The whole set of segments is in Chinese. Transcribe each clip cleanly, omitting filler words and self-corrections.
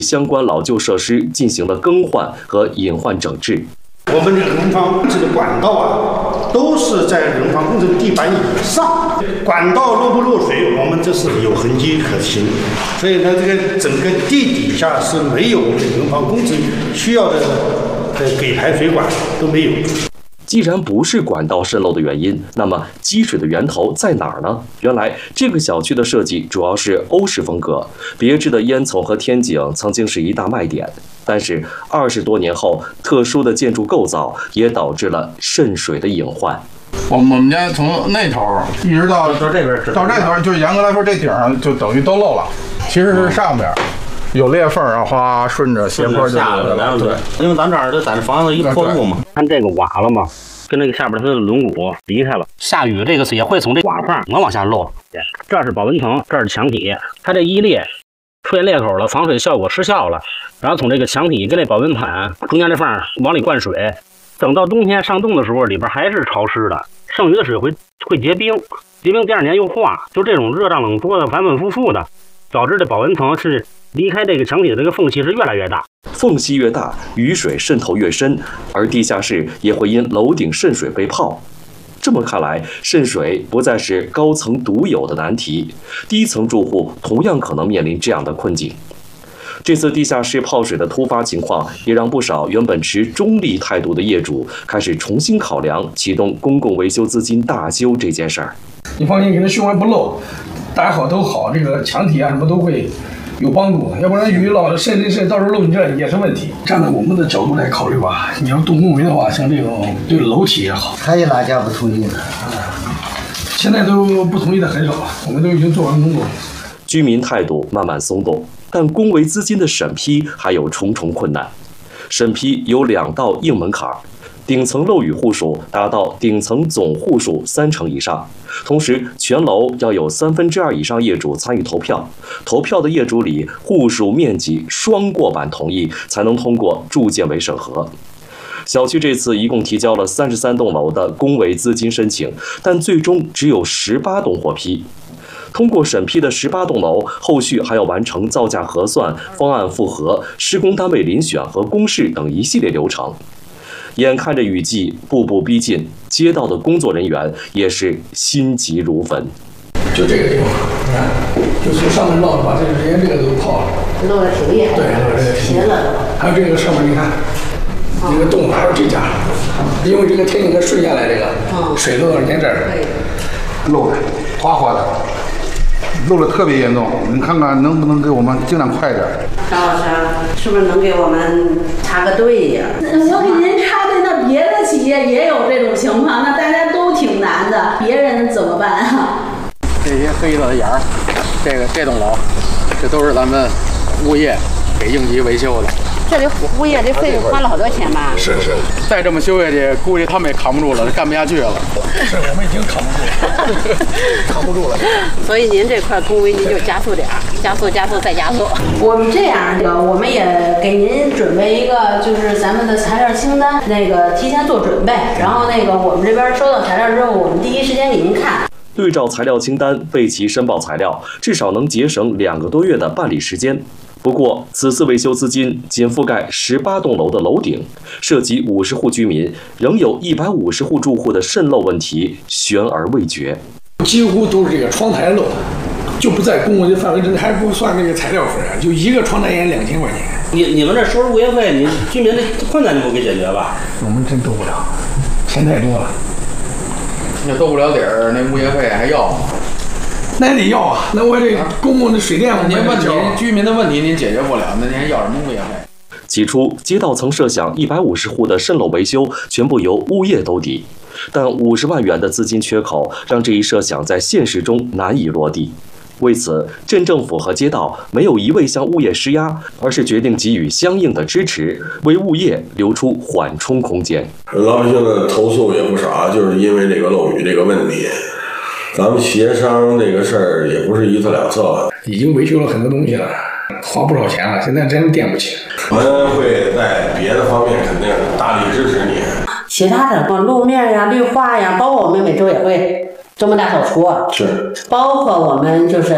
相关老旧设施进行了更换和隐患整治。 我们这个人防工程的管道啊，都是在人防工程地板以上，管道漏不漏水，我们这是有痕迹可循。所以呢，这个整个地底下是没有我们人防工程需要的给排水管都没有。 既然不是管道渗漏的原因，那么积水的源头在哪儿呢？原来这个小区的设计主要是欧式风格，别致的烟囱和天井曾经是一大卖点。但是20多年后，特殊的建筑构造也导致了渗水的隐患。 我们家从那头一直到这边， 到这头，就严格来说，这顶上就等于都漏了。其实是上边有裂缝啊，哗顺着斜坡就下来了。对，因为咱这儿咱这房子一破路嘛，看这个瓦了嘛，跟那个下边它的轮毂离开了。下雨这个也会从这瓦缝往下漏。这是保温层，这是墙体，它这一裂。出现裂口了，防水效果失效了，然后从这个墙体跟这保温盘中间这缝往里灌水，等到冬天上冻的时候，里边还是潮湿的，剩余的水会结冰，结冰第2年又化，就这种热胀冷缩的反反复复的，导致这保温层是离开这个墙体的这个缝隙是越来越大， 缝隙越大，雨水渗透越深，而地下室也会因楼顶渗水被泡。这么看来，渗水不再是高层独有的难题，低层住户同样可能面临这样的困境。这次地下室泡水的突发情况，也让不少原本持中立态度的业主开始重新考量启动公共维修资金大修这件事儿。 你放心，给它修完不漏，打好都好，这个墙体啊什么都会有帮助，要不然雨老渗，到时候漏你这也是问题。站在我们的角度来考虑吧，你要动工维的话，像这种对楼体也好。 还有哪家不同意呢？ 现在都不同意的很少，我们都已经做完工作。 居民态度慢慢松动，但公维资金的审批还有重重困难。审批有2道硬门槛。顶层漏雨户数达到顶层总户数30%以上，同时全楼要有2/3以上业主参与投票，投票的业主里户数面积双过半同意才能通过住建委审核。小区这次一共提交了33栋楼的公维资金申请，但最终只有18栋获批。通过审批的18栋楼，后续还要完成造价核算、方案复核、施工单位遴选和公示等一系列流程。眼看着雨季步步逼近，街道的工作人员也是心急如焚。 就这个地方，你看，就从上面漏了，把这个连这个都泡了， 漏的挺厉害， 对，漏的挺厉害。还有这个上面，你看，这个洞还有这家，因为这个天井顺下来，这个水漏到人家这儿， 漏的哗哗的，漏的特别严重。你看看能不能给我们尽量快点？ 张老师，是不是能给我们插个队呀？ 我给您插队，那别的企业也有这种情况，那大家都挺难的，别人怎么办啊？ 这些黑色的眼儿，这栋楼，这都是咱们物业给应急维修的。 这里物业这费用花了好多钱吧？ 是， 再这么修下去，估计他们也扛不住了，干不下去了。 是我们已经扛不住了，扛不住了。 所以您这块公维您就加速点儿，加速再加速。 我们这样，我们也给您准备一个，就是咱们的材料清单，提前做准备。然后我们这边收到材料之后，我们第一时间给您看。 对照材料清单，备齐申报材料，至少能节省2个多月的办理时间。不过，此次维修资金仅覆盖18栋楼的楼顶，涉及50户居民，仍有150户住户的渗漏问题悬而未决。 几乎都是这个窗台漏，就不在公维的范围之内，还不算这个材料费，就一个窗台也2000块钱。 你们这收入物业费，你居民的困难你不给解决吧？ 我们真兜不了，钱太多了。 那兜不了底儿，那物业费还要？ 那得要啊！那我这公共的水电， 您问题居民的问题您解决不了，那您还要什么物业费？ 起初，街道曾设想150户的渗漏维修全部由物业兜底，但50万元的资金缺口让这一设想在现实中难以落地。为此，镇政府和街道没有一味向物业施压，而是决定给予相应的支持，为物业留出缓冲空间。 老百姓的投诉也不少，就是因为这个漏雨这个问题。咱们协商这个事儿也不是一次两次了， 已经维修了很多东西了，花不少钱了，现在真垫不起。 我们会在别的方面肯定大力支持你。 其他的路面呀、绿化呀，包括我们每周也会周末大扫除， 是， 包括我们就是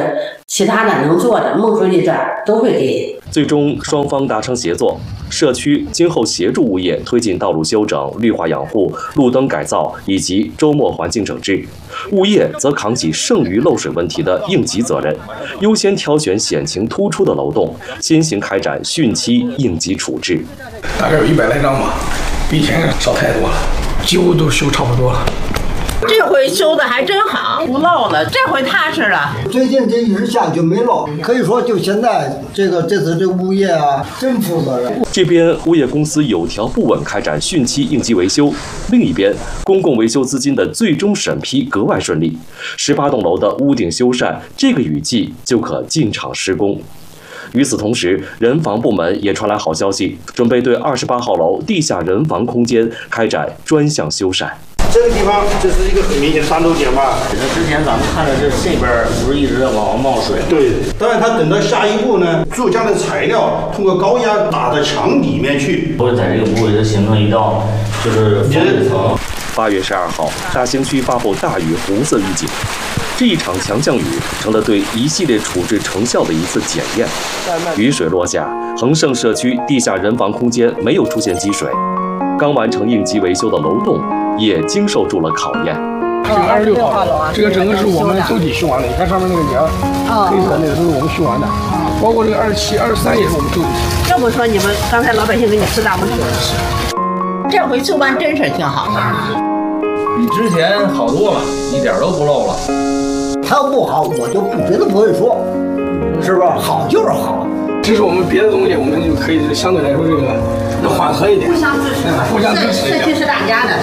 其他的能做的孟书记这儿都会给。 最终双方达成协作，社区今后协助物业推进道路修整、绿化养护、路灯改造以及周末环境整治，物业则扛起剩余漏水问题的应急责任，优先挑选险情突出的楼栋，先行开展汛期应急处置。 大概有100来张吧，比以前少太多了，几乎都修差不多了。 这回修的还真好，不漏了，这回踏实了。 最近这一直下就没漏，可以说就现在这次这物业啊，真负责任。 这边物业公司有条不紊开展汛期应急维修，另一边公共维修资金的最终审批格外顺利，18栋楼的屋顶修缮，这个雨季就可进场施工。与此同时，人防部门也传来好消息，准备对28号楼地下人防空间开展专项修缮。 这个地方这是一个很明显的三斗点吧？ 之前咱们看的这边不是一直在往冒水？对。 当然，它等到下一步呢，注浆的材料通过高压打到墙里面去， 会在这个部位就形成一道就是风雨层。 8月12号，大兴区发布大雨红色预警。这一场强降雨成了对一系列处置成效的一次检验。雨水落下，恒盛社区地下人防空间没有出现积水，刚完成应急维修的楼栋也经受住了考验。 这个26号楼，这个整个是我们都得修完的。你看上面那个梁，黑色那个都是我们修完的，包括这个27、23也是我们都得修。 要不说你们刚才老百姓给你吃大拇指。这回修完真是挺好的， 比之前好多了，一点都不漏了。 它要不好，我就绝对不会说，是吧？好就是好。 这是我们别的东西，我们就可以相对来说这个缓和一点，互相支持，互相支持。 社区是大家的。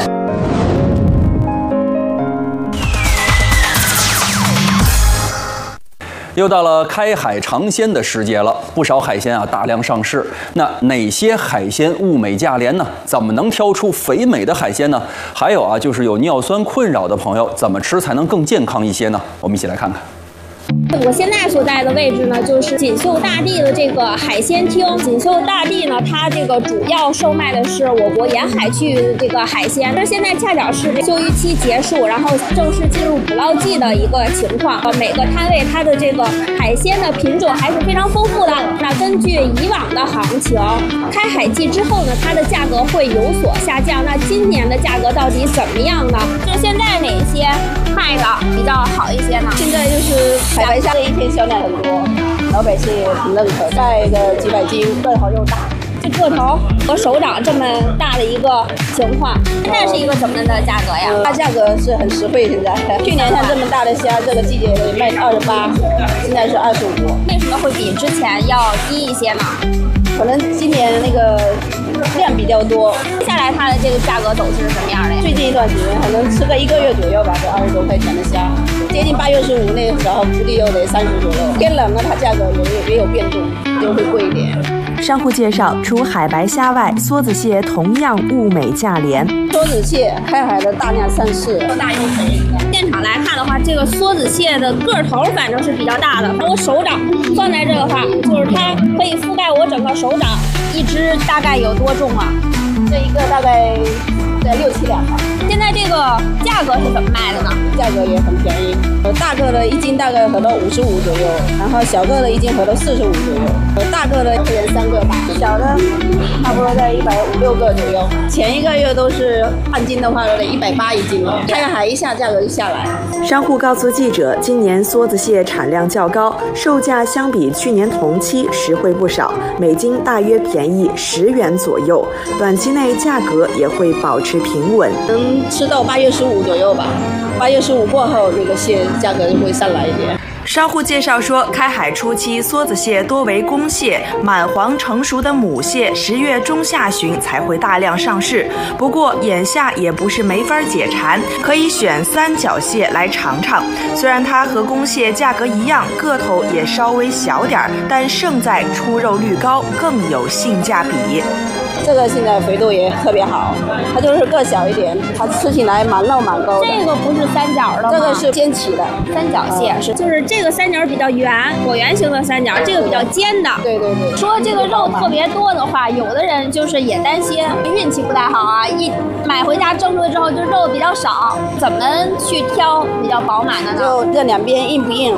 又到了开海尝鲜的时节了，不少海鲜啊大量上市。那哪些海鲜物美价廉呢？怎么能挑出肥美的海鲜呢？还有啊，就是有尿酸困扰的朋友，怎么吃才能更健康一些呢？我们一起来看看。 我现在所在的位置呢，就是锦绣大地的这个海鲜厅。锦绣大地呢，它这个主要售卖的是我国沿海区域的这个海鲜。那现在恰巧是休渔期结束，然后正式进入捕捞季的一个情况。每个摊位它的这个海鲜的品种还是非常丰富的。那根据以往的行情，开海季之后呢，它的价格会有所下降。那今年的价格到底怎么样呢？就是现在哪些卖的比较好一些呢？ 现在就是海白虾这一天销量很多，老百姓也挺认可，带个几百斤，个头又大， 这个头和手掌这么大的一个情况，现在是一个怎么样的价格呀？ 它价格是很实惠，现在去年像这么大的虾，这个季节卖28，现在是25。 为什么会比之前要低一些呢？ 可能今年那个量比较多， 接下来它的这个价格走势是什么样的呀？ 最近一段时间可能吃个1个月左右吧，这20多块钱的虾，接近8月15那个时候，估计又得30左右。天冷了，它价格也有变动，就会贵一点。 商户介绍，除海白虾外，梭子蟹同样物美价廉。 梭子蟹开海的大量上市， 又大又肥。现场来看的话，这个梭子蟹的个头反正是比较大的。我手掌放在这的话，就是它可以覆盖我整个手掌。一只大概有多重啊？ 这一个大概在6、7两吧。 现在这个价格是怎么卖的呢？ 价格也很便宜，大个的1斤大概合到55左右，然后小个的1斤合到45左右，大个的1人3个吧，小的差不多在150、6个左右。前1个月都是半斤的话都得180一斤了，开海一下价格就下来。 商户告诉记者，今年梭子蟹产量较高，售价相比去年同期实惠不少，每斤大约便宜10元左右，短期内价格也会保持平稳。 能吃到8月15左右吧，8月15过后，这个蟹价格就会上来一点。 商户介绍说，开海初期梭子蟹多为公蟹，满黄成熟的母蟹10月中下旬才会大量上市。不过眼下也不是没法解馋，可以选三角蟹来尝尝。虽然它和公蟹价格一样，个头也稍微小点儿，但胜在出肉率高，更有性价比。 这个现在肥度也特别好，它就是个小一点，它吃起来蛮肉蛮高的。 这个不是三角的吗？ 这个是尖鳍的三角蟹，是就是这个三角比较圆，椭圆形的三角，这个比较尖的。 对对对。 说这个肉特别多的话，有的人就是也担心运气不太好啊，一买回家蒸出来之后就肉比较少，怎么去挑比较饱满的呢？ 就这两边硬不硬？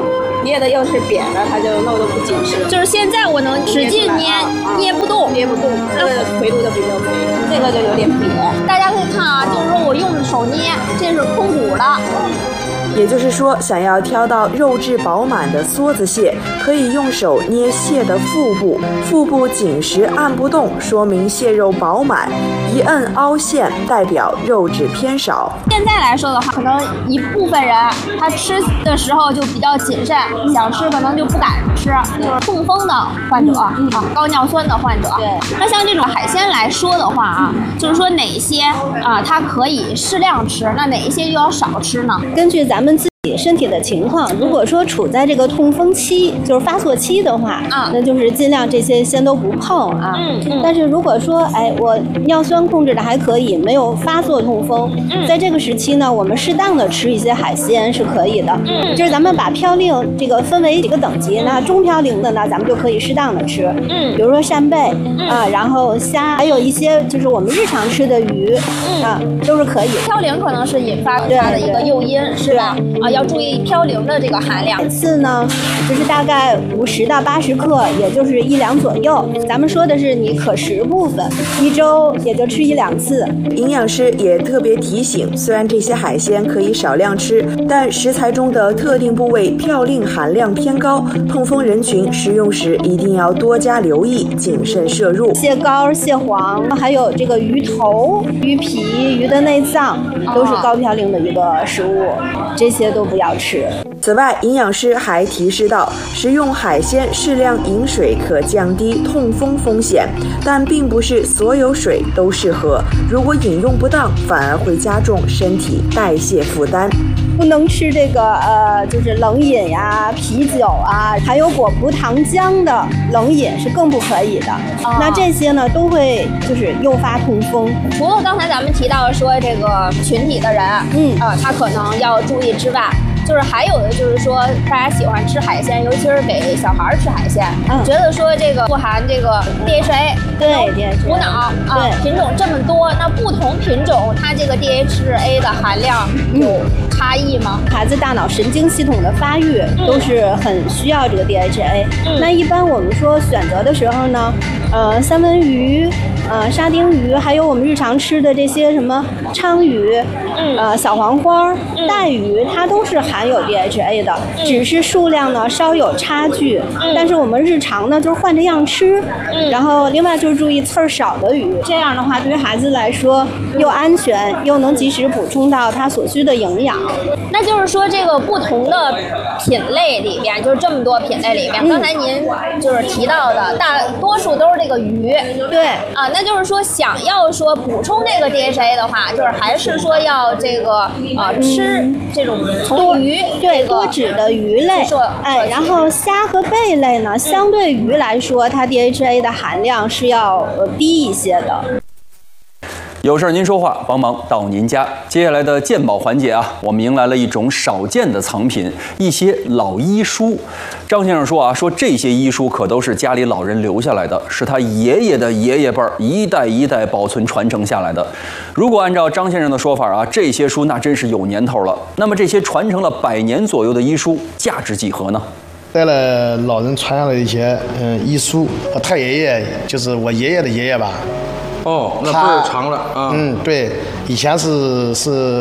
捏的又是扁的，它就弄得不紧实。就是现在我能使劲捏不动，这个回度就比较肥，这个就有点扁。大家可以看啊，就是说我用手捏，这是空鼓的。 也就是说，想要挑到肉质饱满的梭子蟹，可以用手捏蟹的腹部，腹部紧实按不动，说明蟹肉饱满；一摁凹陷，代表肉质偏少。 现在来说的话，可能一部分人他吃的时候就比较谨慎，想吃可能就不敢吃，就是痛风的患者高尿酸的患者。对，那像这种海鲜来说的话啊，就是说哪些它可以适量吃，那哪一些就要少吃呢？ 根据咱们自己身体的情况，如果说处在这个痛风期，就是发作期的话，那就是尽量这些先都不碰啊。但是如果说，我尿酸控制的还可以，没有发作痛风，在这个时期呢，我们适当的吃一些海鲜是可以的。就是咱们把嘌呤这个分为几个等级，那中嘌呤的呢，咱们就可以适当的吃，比如说扇贝然后虾，还有一些就是我们日常吃的鱼都是可以。 嘌呤可能是引发它的一个诱因，是吧？要注意嘌呤的这个含量。 每次呢，就是大概50到80克，也就是1两左右。咱们说的是你可食部分，1周也就吃1、2次。 营养师也特别提醒，虽然这些海鲜可以少量吃，但食材中的特定部位嘌呤含量偏高，痛风人群食用时一定要多加留意，谨慎摄入。 蟹膏、蟹黄，还有这个鱼头、鱼皮、鱼的内脏，都是高嘌呤的一个食物，这些都不要吃。 此外，营养师还提示到，食用海鲜适量饮水可降低痛风风险，但并不是所有水都适合，如果饮用不当，反而会加重身体代谢负担。 不能吃这个就是冷饮呀、啤酒啊，还有果葡糖浆的冷饮是更不可以的。那这些呢，都会就是诱发痛风。 除了刚才咱们提到说这个群体的人，他可能要注意之外，就是还有的就是说，大家喜欢吃海鲜，尤其是给小孩吃海鲜，觉得说这个富含这个 DHA， 对， 补脑品种这么多，那不同品种它这个 DHA 的含量有差异吗？ 孩子大脑神经系统的发育都是很需要这个 DHA。那一般我们说选择的时候呢，三文鱼、沙丁鱼，还有我们日常吃的这些什么鲳鱼、小黄花、带鱼，它都是含有 DHA 的，只是数量呢稍有差距。但是我们日常呢就是换着样吃，然后另外就是注意刺儿少的鱼，这样的话对于孩子来说又安全，又能及时补充到他所需的营养。 那就是说这个不同的品类里边，就是这么多品类里边，刚才您就是提到的大多数都是这个鱼， 对那就是说想要说补充这个 DHA 的话，就是还是说要这个吃这种从鱼多脂的鱼类，然后虾和贝类呢，相对鱼来说，它 DHA 的含量是要低一些的。 有事您说话，帮忙到您家。接下来的鉴宝环节啊，我们迎来了一种少见的藏品，一些老医书。张先生说说这些医书可都是家里老人留下来的，是他爷爷的爷爷辈儿一代一代保存传承下来的。如果按照张先生的说法这些书那真是有年头了。那么这些传承了100年左右的医书，价值几何呢？ 带了老人传下来的一些医书，我太爷爷就是我爷爷的爷爷吧。 那辈儿长了啊。 对，以前是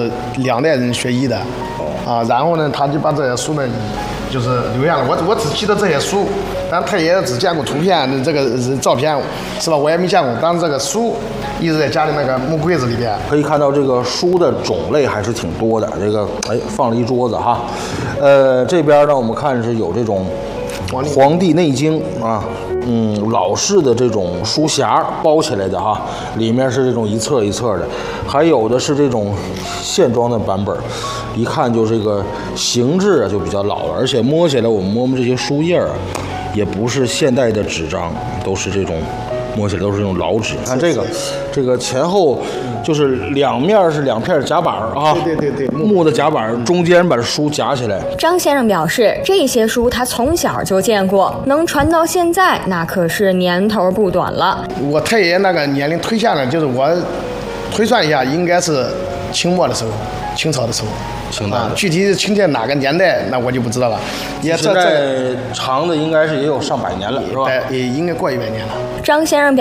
2代人学医的，然后呢，他就把这些书呢，就是留下了。我只记得这些书，但太爷爷只见过图片，这个照片是吧？我也没见过。但是这个书一直在家里那个木柜子里边， 可以看到这个书的种类还是挺多的。这个放了一桌子哈。这边呢，我们看是有这种《黄帝内经》啊。老式的这种书匣包起来的哈，里面是这种一册一册的，还有的是这种线装的版本，一看就这个形制就比较老了，而且摸起来我们摸这些书页也不是现代的纸张，都是这种摸起来都是这种老纸。看这个前后就是两面是2片夹板啊， 对， 木的夹板，中间把书夹起来。 张先生表示，这些书他从小就见过，能传到现在，那可是年头不短了。 我太爷那个年龄推下来，就是我推算一下，应该是清末的时候，清朝的时候。 清代的。 具体清代哪个年代，那我就不知道了。也现在长的应该是也有上百年了，是吧？ 也应该过100年了。 张先生